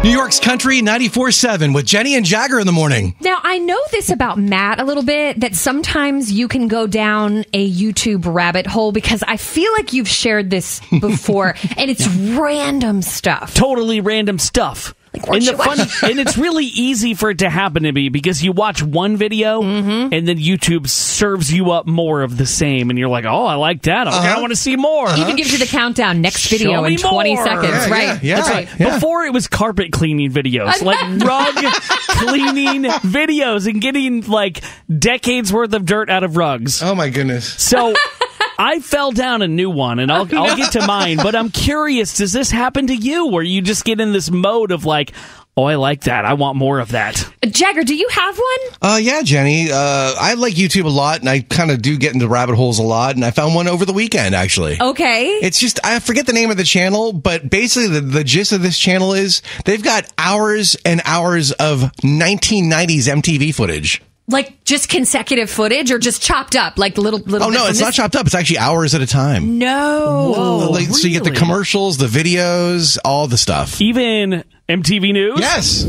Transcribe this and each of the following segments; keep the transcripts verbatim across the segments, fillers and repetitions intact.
New York's Country ninety-four seven with Jenny and Jagger in the morning. Now, I know this about Matt a little bit, that sometimes you can go down a YouTube rabbit hole, because I feel like you've shared this before, and it's random stuff. Totally random stuff. Like, and, the watch- funny, and it's really easy for it to happen to me, because you watch one video mm-hmm. and then YouTube serves you up more of the same, and you're like, oh, I like that. Okay, uh-huh. I want to see more. Even uh-huh. gives you the countdown, next video Show in me twenty more. seconds, Yeah, right? yeah, yeah. That's right. Yeah. Before it was carpet cleaning videos, like rug cleaning videos, and getting like decades worth of dirt out of rugs. Oh my goodness. So I fell down a new one, and I'll, I'll get to mine, but I'm curious, does this happen to you, where you just get in this mode of like, oh, I like that, I want more of that? Jagger, do you have one? Uh, yeah, Jenny. Uh, I like YouTube a lot, and I kind of do get into rabbit holes a lot, and I found one over the weekend, actually. Okay. It's just, I forget the name of the channel, but basically the, the gist of this channel is they've got hours and hours of nineteen nineties M T V footage. Like just consecutive footage, or just chopped up, like little little. Oh no, it's not chopped up. It's actually hours at a time. No. Whoa, Like, so you get the really? commercials, the videos, all the stuff. Even M T V News? Yes.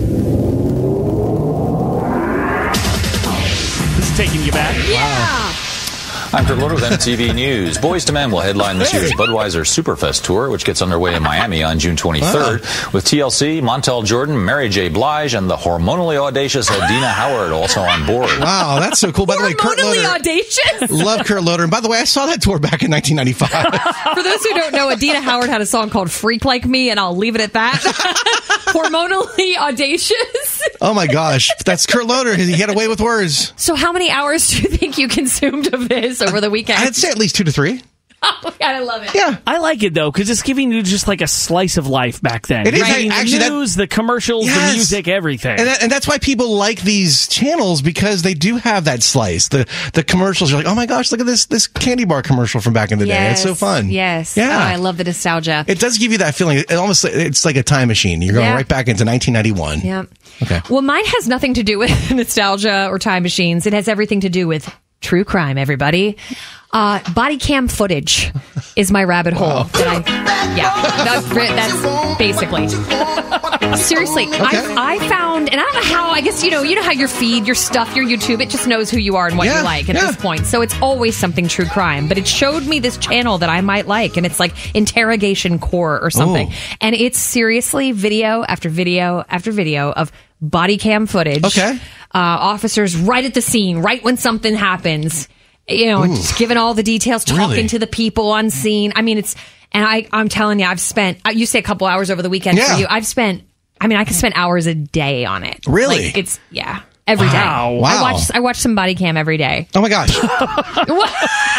This is taking you back. Yeah. I'm Kurt Loder with M T V News. Boys to Men will headline this year's Budweiser Superfest tour, which gets underway in Miami on June twenty-third, Wow. with T L C, Montel Jordan, Mary J. Blige, and the hormonally audacious Adina Howard also on board. Wow, that's so cool. By the way, Kurt Hormonally Loder. audacious. Love Kurt Loder. And by the way, I saw that tour back in nineteen ninety-five. For those who don't know, Adina Howard had a song called Freak Like Me, and I'll leave it at that. Hormonally audacious. Oh my gosh. That's Kurt Loder. He had a way with words. So how many hours do you think you consumed of this over the weekend? I'd say at least two to three. Oh my God, I love it. Yeah. I like it, though, because it's giving you just like a slice of life back then. It is, Right? I- actually, the that- news, the commercials, Yes. the music, everything. And, that, and that's why people like these channels, because they do have that slice. The the commercials, you're like, oh my gosh, look at this this candy bar commercial from back in the day. It's so fun. Yes. Yeah. Oh, I love the nostalgia. It does give you that feeling. It almost, it's like a time machine. You're going Yeah. right back into nineteen ninety-one. Yeah. Okay. Well, mine has nothing to do with nostalgia or time machines. It has everything to do with true crime, everybody. Uh, body cam footage is my rabbit hole. Wow. That I, yeah, that's, that's basically. Seriously, Okay. I, I found, and I don't know how, I guess, you know, you know how your feed, your stuff, your YouTube, it just knows who you are and what Yeah, you like at yeah. this point. So it's always something true crime. But it showed me this channel that I might like, and it's like Interrogation Core or something. Oh. And it's seriously video after video after video of body cam footage. Okay. Uh, officers right at the scene, right when something happens, you know, Ooh. just giving all the details, talking Really? to the people on scene. I mean, it's, and I, I'm telling you, I've spent, uh, you say a couple hours over the weekend Yeah. for you. I've spent, I mean, I can spend hours a day on it. Really? Like, it's, yeah, every day. Wow. Wow. I watch, I watch some body cam every day. Oh my gosh. what? what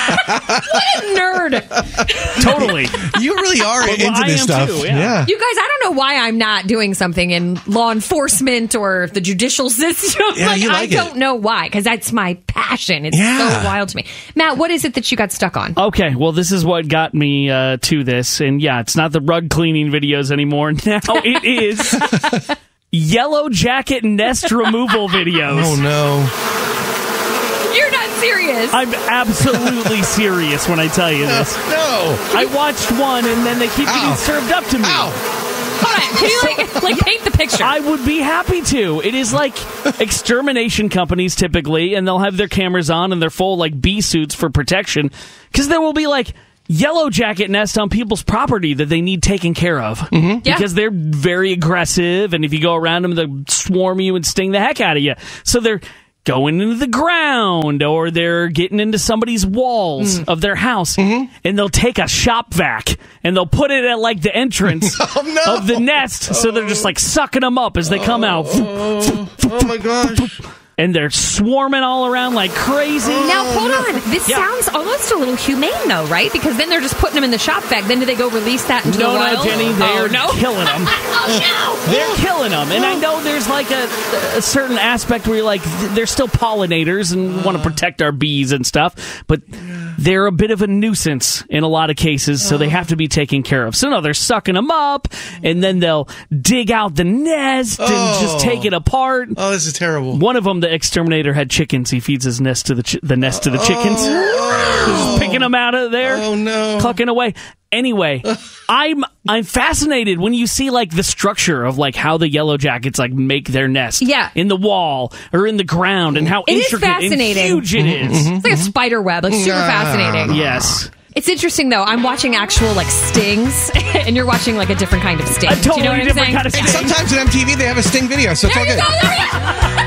a nerd. Totally. You really are Well, into I this am stuff. too, yeah. You guys, I don't know why I'm not doing something in law enforcement or the judicial system. Yeah, like, you like I it. don't know why, because that's my passion. It's Yeah. so wild to me. Matt, what is it that you got stuck on? Okay, well, this is what got me uh, to this. And yeah, it's not the rug cleaning videos anymore. Now it is yellow jacket nest removal videos. Oh no. You're not serious. I'm absolutely serious when I tell you this. No. I watched one, and then they keep Ow. getting served up to me. Ow. Hold on. Can you like, like paint the picture? I would be happy to. It is like extermination companies typically, and they'll have their cameras on and they're full like bee suits for protection, because there will be like yellow jacket nests on people's property that they need taken care of Yeah. because they're very aggressive, and if you go around them, they'll swarm you and sting the heck out of you. So they're going into the ground, or they're getting into somebody's walls of their house, and they'll take a shop vac and they'll put it at like the entrance Oh, no. of the nest, so they're just like sucking them up as they come out. Oh my gosh. And they're swarming all around like crazy. Now, hold on. This Yeah. sounds almost a little humane, though, right? Because then they're just putting them in the shop vac. Then do they go release that into No, the no, wild? Jenny, they oh, are no? killing them. oh, no! They're killing them. And I know there's like a, a certain aspect where you're like, they're still pollinators and want to protect our bees and stuff, but they're a bit of a nuisance in a lot of cases, so they have to be taken care of. So no, they're sucking them up, and then they'll dig out the nest and Oh. just take it apart. Oh, this is terrible. One of them, the exterminator, had chickens. He feeds his nest to the ch- the nest to the chickens, just picking them out of there, Oh no. clucking away. Anyway, I'm I'm fascinated when you see like the structure of like how the yellow jackets like make their nest Yeah. in the wall or in the ground and how It is intricate and fascinating. huge it is. It's like a spider web, like super Yeah. fascinating. Yes. It's interesting though. I'm watching actual like stings, and you're watching like a different kind of sting. A Do you know totally what I'm different saying? kind of sting. Sometimes on M T V they have a Sting video, so it's all There you good. go. There you go.